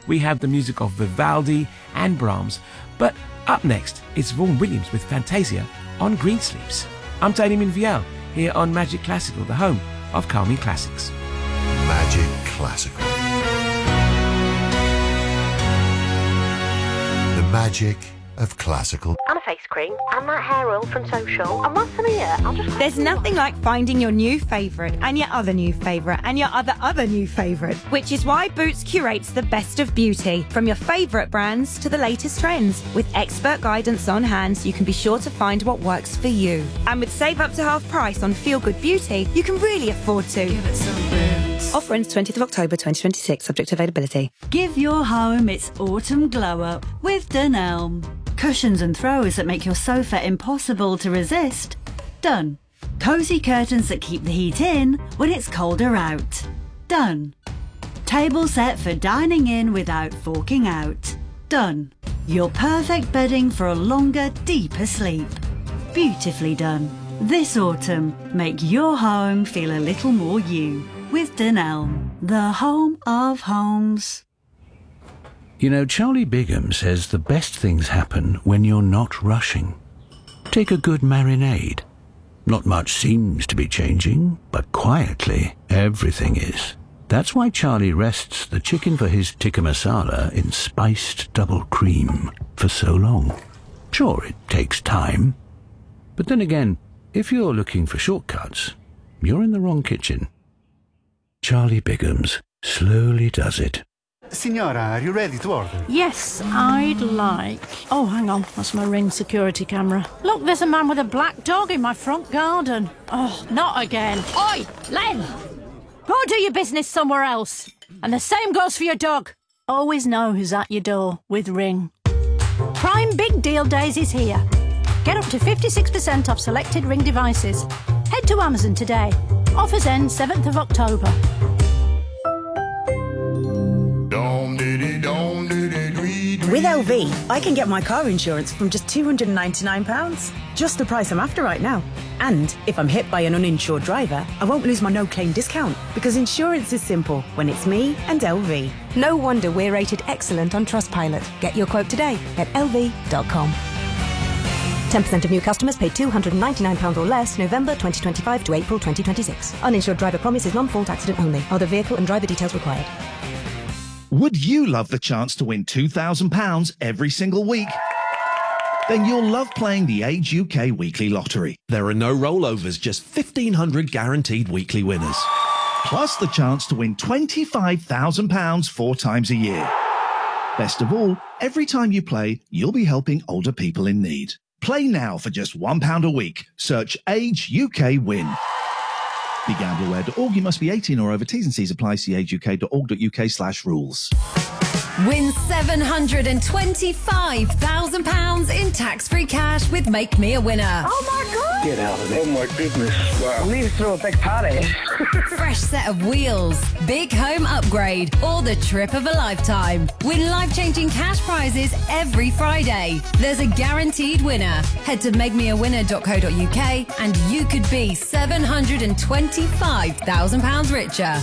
we have the music of Vivaldi and Brahms. But up next, it's Vaughan Williams with Fantasia on Greensleeves. I'm Tony Minviel, here on Magic Classical, the home of calming classics. Magic Classical. The magic of classical. And a face cream, and that hair oil from Social, and once a year, I'll just... There's nothing like finding your new favourite, and your other new favourite, and your other new favourite, which is why Boots curates the best of beauty, from your favourite brands to the latest trends. With expert guidance on hand, you can be sure to find what works for you. And with save up to half price on Feel Good Beauty, you can really afford to. Give it some Boots. Offer ends 20th of October 2026, subject to availability. Give your home its autumn glow up with Dunelm. Cushions and throws that make your sofa impossible to resist. Done. Cosy curtains that keep the heat in when it's colder out. Done. Table set for dining in without forking out. Done. Your perfect bedding for a longer, deeper sleep. Beautifully done. This autumn, make your home feel a little more you with Dunelm, the home of homes. You know, Charlie Bigham says the best things happen when you're not rushing. Take a good marinade. Not much seems to be changing, but quietly everything is. That's why Charlie rests the chicken for his tikka masala in spiced double cream for so long. Sure, it takes time. But then again, if you're looking for shortcuts, you're in the wrong kitchen. Charlie Bigham's slowly does it. Signora, are you ready to order? Yes, I'd like... Oh, hang on, that's my Ring security camera. Look, there's a man with a black dog in my front garden. Oh, not again. Oi, Len! Go do your business somewhere else. And the same goes for your dog. Always know who's at your door with Ring. Prime Big Deal Days is here. Get up to 56% off selected Ring devices. Head to Amazon today. Offers end 7th of October. With LV, I can get my car insurance from just £299. Just the price I'm after right now. And if I'm hit by an uninsured driver, I won't lose my no-claim discount, because insurance is simple when it's me and LV. No wonder we're rated excellent on Trustpilot. Get your quote today at lv.com. 10% of new customers pay £299 or less November 2025 to April 2026. Uninsured driver promise is non-fault accident only. Other vehicle and driver details required. Would you love the chance to win £2,000 every single week? Then you'll love playing the Age UK Weekly Lottery. There are no rollovers, just 1,500 guaranteed weekly winners. Plus the chance to win £25,000 4 times a year. Best of all, every time you play, you'll be helping older people in need. Play now for just £1 a week. Search Age UK Win. BeGambleAware.org. You must be 18 or over. T's and C's apply. See ageuk.org.uk/rules. Win £725,000 in tax-free cash with Make Me a Winner. Oh my God! Get out of there. Oh my goodness. Wow. We need to throw a big party. Fresh set of wheels, big home upgrade, or the trip of a lifetime. Win life-changing cash prizes every Friday. There's a guaranteed winner. Head to makemeawinner.co.uk and you could be £725,000 richer.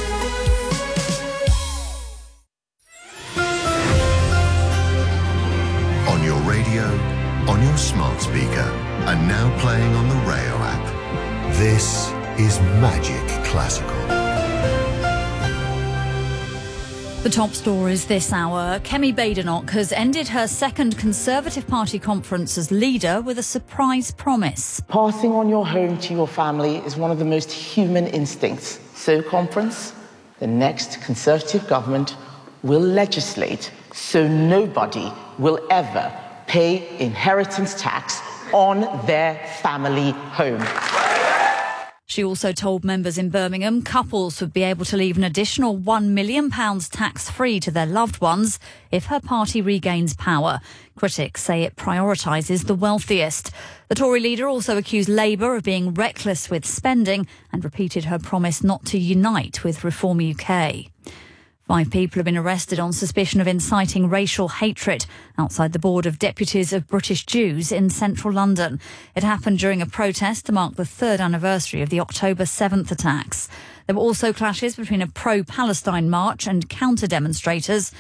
On your radio, on your smart speaker, and now playing on the Rayo app. This is Magic Classical. The top stories this hour. Kemi Badenoch has ended her second Conservative Party conference as leader with a surprise promise. Passing on your home to your family is one of the most human instincts. So, conference, the next Conservative government will legislate so nobody will ever pay inheritance tax on their family home. She also told members in Birmingham couples would be able to leave an additional £1 million tax-free to their loved ones if her party regains power. Critics say it prioritises the wealthiest. The Tory leader also accused Labour of being reckless with spending and repeated her promise not to unite with Reform UK. 5 people have been arrested on suspicion of inciting racial hatred outside the Board of Deputies of British Jews in central London. It happened during a protest to mark the 3rd anniversary of the October 7th attacks. There were also clashes between a pro-Palestine march and counter-demonstrators